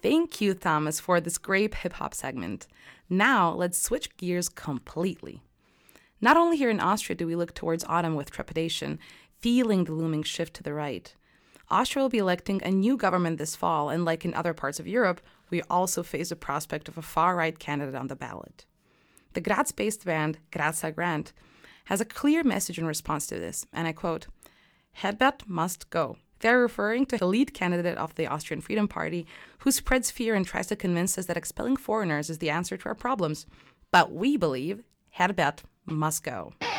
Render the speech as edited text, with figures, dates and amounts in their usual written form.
Thank you, Thomas, for this great hip-hop segment. Now, let's switch gears completely. Not only here in Austria do we look towards autumn with trepidation, feeling the looming shift to the right. Austria will be electing a new government this fall, and like in other parts of Europe, we also face the prospect of a far-right candidate on the ballot. The Graz-based band Grazer Grant has a clear message in response to this, and I quote, "Herbert must go." They're referring to the lead candidate of the Austrian Freedom Party, who spreads fear and tries to convince us that expelling foreigners is the answer to our problems. But we believe Herbert must go.